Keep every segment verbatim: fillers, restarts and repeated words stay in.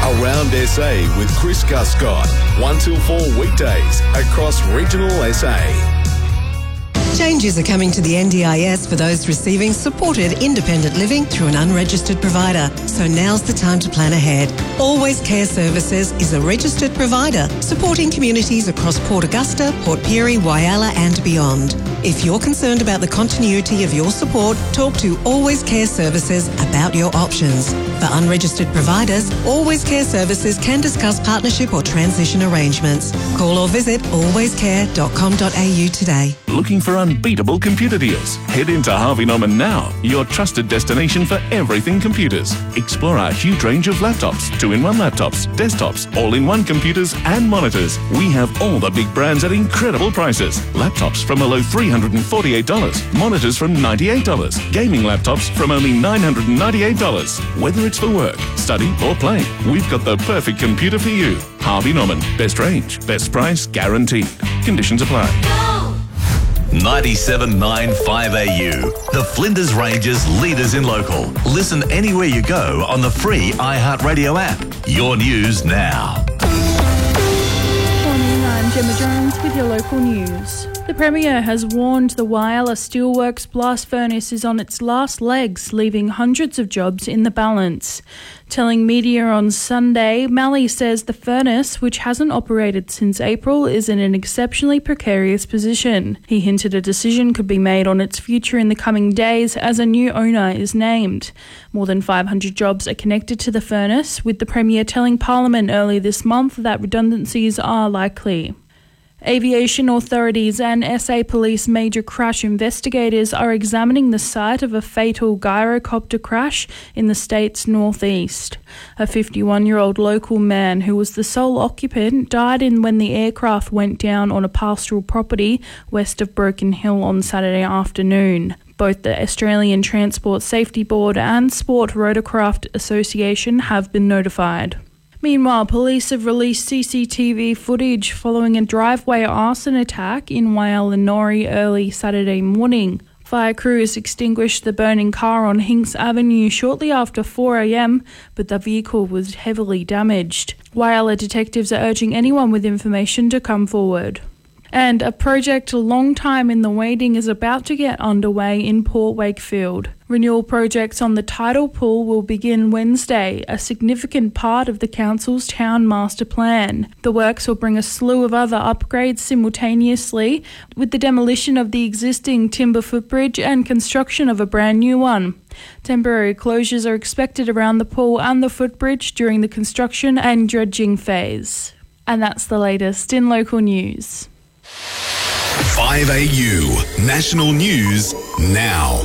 Around S A with Chris Guscott. one till four weekdays across regional S A. Changes are coming to the N D I S for those receiving supported independent living through an unregistered provider. So now's the time to plan ahead. Always Care Services is a registered provider supporting communities across Port Augusta, Port Pirie, Whyalla and beyond. If you're concerned about the continuity of your support, talk to Always Care Services about your options. For unregistered providers, Always Care Services can discuss partnership or transition arrangements. Call or visit always care dot com dot a u today. Looking for unbeatable computer deals? Head into Harvey Norman now, your trusted destination for everything computers. Explore our huge range of laptops, two-in-one laptops, desktops, all-in-one computers and monitors. We have all the big brands at incredible prices. Laptops from a low three hundred forty-eight dollars, monitors from ninety-eight dollars, gaming laptops from only nine hundred ninety-eight dollars. Whether it's for work, study or play, we've got the perfect computer for you. Harvey Norman, best range, best price guaranteed. Conditions apply. ninety-seven point nine five A U, the Flinders Ranges leaders in local. Listen anywhere you go on the free iHeartRadio app. Your news now. Morning, I'm Gemma Jones with your local news. The Premier has warned the Whyalla Steelworks blast furnace is on its last legs, leaving hundreds of jobs in the balance. Telling media on Sunday, Malley says the furnace, which hasn't operated since April, is in an exceptionally precarious position. He hinted a decision could be made on its future in the coming days as a new owner is named. More than five hundred jobs are connected to the furnace, with the Premier telling Parliament early this month that redundancies are likely. Aviation authorities and S A Police major crash investigators are examining the site of a fatal gyrocopter crash in the state's northeast. A fifty-one-year-old local man who was the sole occupant died in when the aircraft went down on a pastoral property west of Broken Hill on Saturday afternoon. Both the Australian Transport Safety Board and Sport Rotorcraft Association have been notified. Meanwhile, police have released C C T V footage following a driveway arson attack in Whyalla Norrie early Saturday morning. Fire crews extinguished the burning car on Hinks Avenue shortly after four a m, but the vehicle was heavily damaged. Whyalla detectives are urging anyone with information to come forward. And a project a long time in the waiting is about to get underway in Port Wakefield. Renewal projects on the tidal pool will begin Wednesday, a significant part of the council's town master plan. The works will bring a slew of other upgrades simultaneously, with the demolition of the existing timber footbridge and construction of a brand new one. Temporary closures are expected around the pool and the footbridge during the construction and dredging phase. And that's the latest in local news. five A U, National News Now.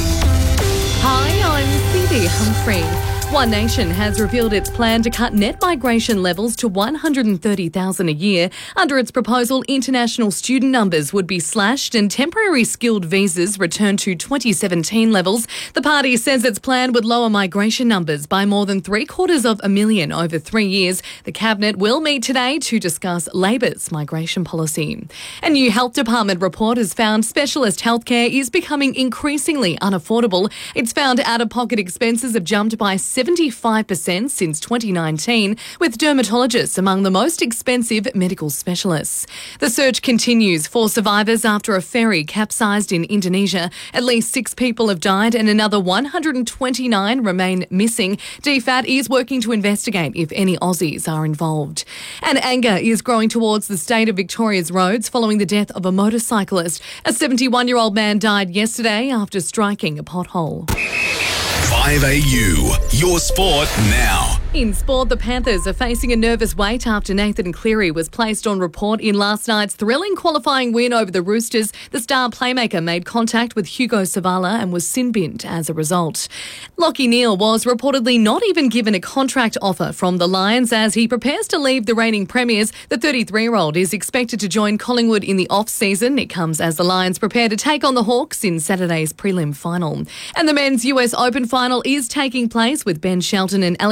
Hi, I'm Phoebe Humphrey. One Nation has revealed its plan to cut net migration levels to one hundred thirty thousand a year. Under its proposal, international student numbers would be slashed and temporary skilled visas returned to twenty seventeen levels. The party says its plan would lower migration numbers by more than three quarters of a million over three years. The Cabinet will meet today to discuss Labor's migration policy. A new Health Department report has found specialist healthcare is becoming increasingly unaffordable. It's found out-of-pocket expenses have jumped by seventy-five percent since twenty nineteen, with dermatologists among the most expensive medical specialists. The search continues for survivors after a ferry capsized in Indonesia. At least six people have died and another one hundred twenty-nine remain missing. D F A T is working to investigate if any Aussies are involved. And anger is growing towards the state of Victoria's roads following the death of a motorcyclist. A seventy-one-year-old man died yesterday after striking a pothole. five A U, your sport now. In sport, the Panthers are facing a nervous wait after Nathan Cleary was placed on report in last night's thrilling qualifying win over the Roosters. The star playmaker made contact with Hugo Savala and was sin-binned as a result. Lachie Neale was reportedly not even given a contract offer from the Lions as he prepares to leave the reigning premiers. The thirty-three-year-old is expected to join Collingwood in the off-season. It comes as the Lions prepare to take on the Hawks in Saturday's prelim final. And the men's U S Open final is taking place with Ben Shelton and Alexander Zverev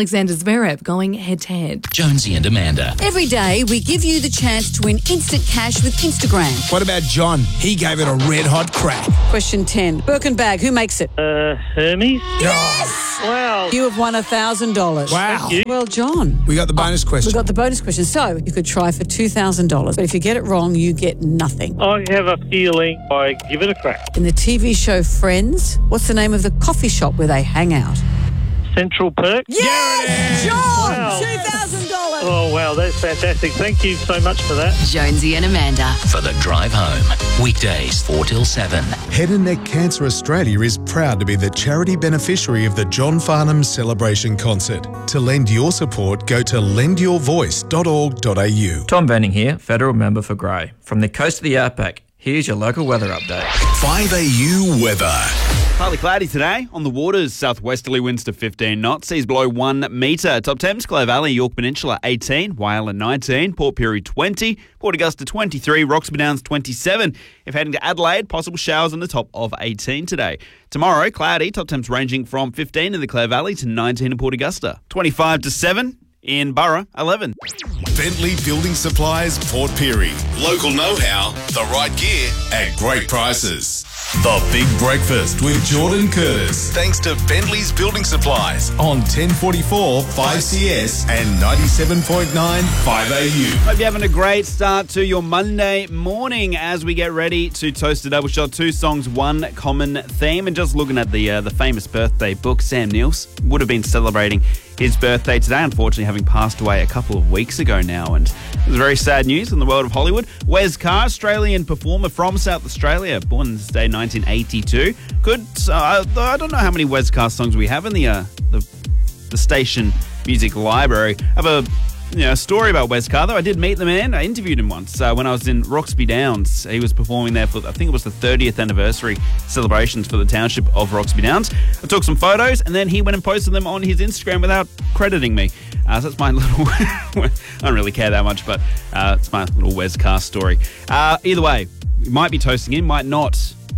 Zverev going head-to-head. Jonesy and Amanda. Every day, we give you the chance to win instant cash with Instagram. What about John? He gave it a red-hot crack. Question ten. Birkin bag, who makes it? Uh, Hermes? Yes! Wow. You have won one thousand dollars. Wow. Well, John. We got the bonus question. We got the bonus question. So, you could try for two thousand dollars. But if you get it wrong, you get nothing. I have a feeling I give it a crack. In the T V show Friends, what's the name of the coffee shop where they hang out? Central Perk? Yes! John! Wow. two thousand dollars. Oh, wow, that's fantastic. Thank you so much for that. Jonesy and Amanda. For the drive home. Weekdays four till seven. Head and Neck Cancer Australia is proud to be the charity beneficiary of the John Farnham Celebration Concert. To lend your support, go to lend your voice dot org dot a u. Tom Banning here, Federal Member for Grey. From the coast of the outback, here's your local weather update. five A U weather. Partly cloudy today. On the waters, southwesterly winds to fifteen knots, seas below one metre. Top Thames, Clare Valley, York Peninsula eighteen, Whyalla nineteen, Port Pirie twenty, Port Augusta twenty-three, Roxby Downs twenty-seven. If heading to Adelaide, possible showers on the top of eighteen today. Tomorrow, cloudy, top temps ranging from fifteen in the Clare Valley to nineteen in Port Augusta. twenty-five to seven in Burra, eleven. Bentley Building Supplies, Port Pirie. Local know-how, the right gear at great prices. The Big Breakfast with Jordan Curtis. Thanks to Bentley's Building Supplies on ten forty-four five C S and ninety-seven point nine five A U. Hope you're having a great start to your Monday morning as we get ready to toast a double shot. Two songs, one common theme. And just looking at the uh, the famous birthday book, Sam Neill would have been celebrating his birthday today, unfortunately having passed away a couple of weeks ago now. And it was very sad news in the world of Hollywood. Wes Carr, Australian performer from South Australia, born this day nineteen eighty-two. Good, uh, I don't know how many Wes Carr songs we have in the uh, the, the station music library. I have a you know, story about Wes Carr, though. I did meet the man. I interviewed him once uh, when I was in Roxby Downs. He was performing there for, I think it was the thirtieth anniversary celebrations for the township of Roxby Downs. I took some photos and then he went and posted them on his Instagram without crediting me. Uh, so that's my little... I don't really care that much, but uh, it's my little Wes Carr story. Uh, either way, we might be toasting him, might not.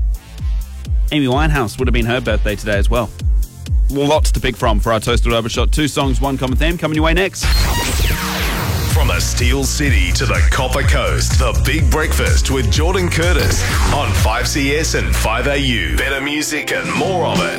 Amy Winehouse would have been her birthday today as well. Lots to pick from for our Toasted Overshot. Two songs, one common theme, coming your way next. From the Steel City to the Copper Coast, the Big Breakfast with Jordan Curtis on five C S and five A U. Better music and more of it.